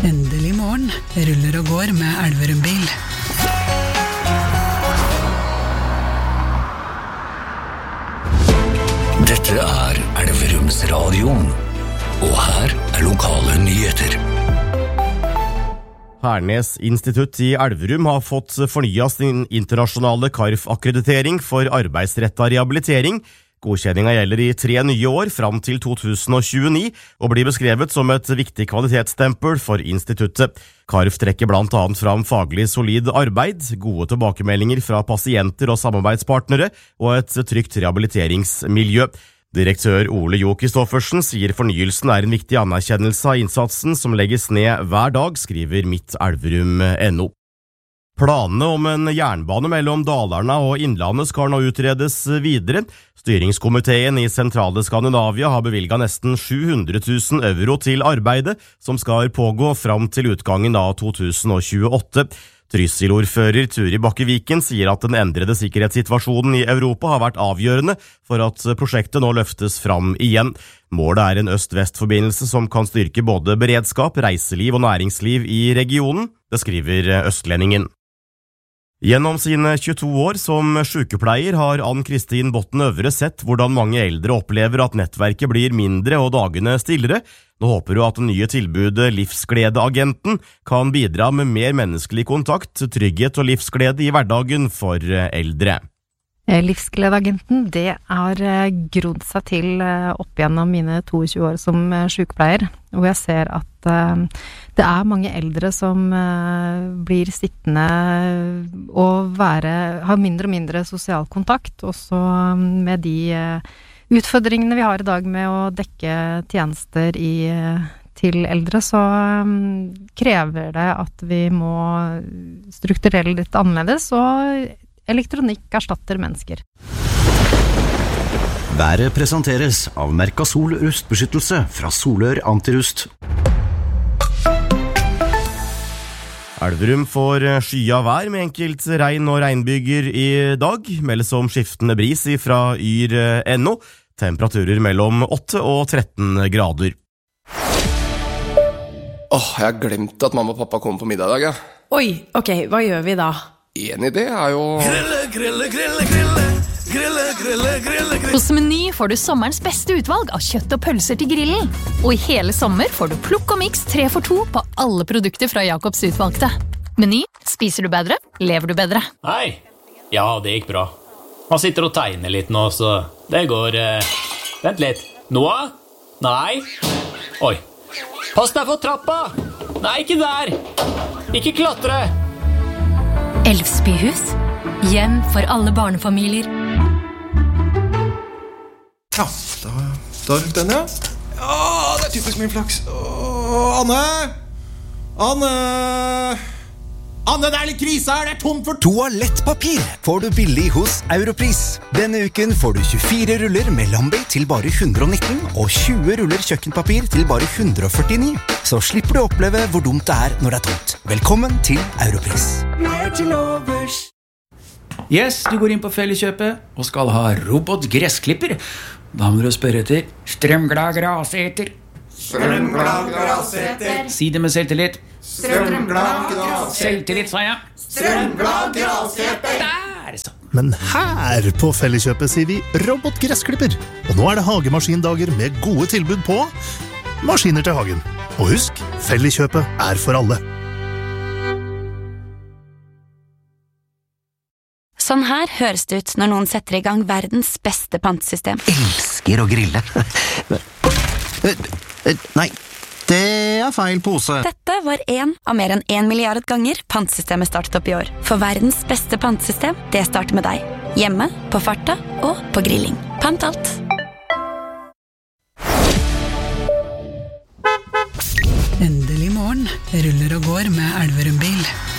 Endelig morgen, ruller og går med Elverum-bil. Dette Elverums Radio, og her lokale nyheter. Hernes Institutt i Elverum har fått fornyet sin internasjonale KARF-akkreditering for arbeidsrettet rehabilitering. Godkjenninga gjelder i 3 nye år fram til 2029 og blir beskrevet som et viktig kvalitetsstempel for instituttet. KARF trekker blant annet fram faglig solid arbeid, gode tilbakemeldinger fra pasienter og samarbeidspartnere og et trygt rehabiliteringsmiljø. Direktør Ole Jo Kristoffersen sier fornyelsen en viktig anerkjennelse av innsatsen som legges ned hver dag, skriver mittelverum.no. Planene om en jernbane mellom Dalarna og Innlandet skal nå utredes videre. Styringskomiteen i sentrale Skandinavia har bevilget nesten 700 000 euro til arbeidet, som skal pågå fram til utgangen av 2028. Trysil-ordfører Turi Bakke-Viken sier at den endrede sikkerhetssituasjonen i Europa har vært avgjørende for at prosjektet nå løftes fram igjen. Målet en øst-vest-forbindelse som kan styrke både beredskap, reiseliv og næringsliv i regionen, det skriver Østlendingen. Gjennom sine 22 år som sykepleier har Ann-Kristin Botten Øvre sett hvordan mange eldre opplever at nettverket blir mindre og dagene stillere. Nå håper hun at det nye tilbudet Livsgledeagenten kan bidra med mer menneskelig kontakt, trygghet og livsglede i hverdagen for eldre. Livsgledeagenten, det grodd seg til opp gjennom mine 22 år som sykepleier, hvor jeg ser at det mange eldre som blir sittende og ha mindre og mindre sosial kontakt, også med de utfordringene vi har i dag med å dekke tjenester til eldre, så krever det at vi må strukturere litt annerledes, og elektronikk erstatter mennesker. Været presenteres av Mercasol rustbeskyttelse fra Solør Antirust. Elverum får skya vær med enkelt regn og regnbyger i dag, meldes om skiftende bris fra yr.no, temperaturer mellom 8 og 13 grader. Jeg har glemt at mamma og pappa kommer på middag i dag, ja. Oi, ok, hva gjør vi da? En idé jo... Grille. Hos Meny får du sommerens beste utvalg av kjøtt og pølser til grillen. Og i hele sommer får du plukk og mix 3 for 2 på alle produkter fra Jakobs utvalgte. Meny, spiser du bedre, lever du bedre. Hei, ja, det gikk bra. Han sitter og tegner litt nå, så det går... Vent litt. Noah? Nei. Oi. Pass deg for trappa! Nei, ikke der! Ikke klatre! Elvsbyhus, hjem for alle barnefamilier. Ja, da røk den, ja. Ja, det typisk min flaks. Anne! Anne, det litt krise her, det tomt for... Toalettpapir får du billig hos Europris. Denne uken får du 24 ruller med Lambi til bare 119, og 20 ruller kjøkkenpapir til bare 149. Så slipper du oppleve hvor dumt det når det tomt. Velkommen til Europris. Yes, du går inn på Felleskjøpet og skal ha robotgressklipper. Da må du spørre etter strømglad graseter. Strømglad graseter. Si det med selvtillit. Strømglad graseter. Selvtillit, sa jeg. Strømglad graseter. Der, så. Men her på Felleskjøpet sier vi robotgressklipper. Og nå det hagemaskindager med gode tilbud på maskiner til hagen. Og husk, Felleskjøpet for alle. Sånn her høres det ut når noen setter i gang verdens beste pantesystem. Elsker å grille. Nei, det feil pose. Dette var en av mer enn 1 milliard ganger pantesystemet startet opp i år. For verdens beste pantesystem, det starter med deg. Hjemme, på farta og på grilling. Pant alt. Endelig morgen, ruller og går med Elverum-bil.